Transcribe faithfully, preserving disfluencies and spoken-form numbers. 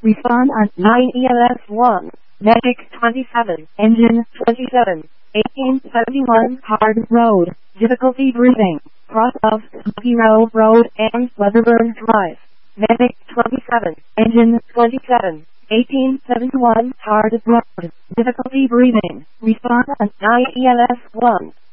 Respond on nine E L S one. Medic twenty-seven. engine twenty-seven. eighteen seventy-one. hard road. Difficulty breathing. Cross of Hero Road and Weatherburn Drive. Medic twenty-seven. Engine twenty-seven. eighteen seventy-one. hard road. Difficulty breathing. Respond on nine E L S one.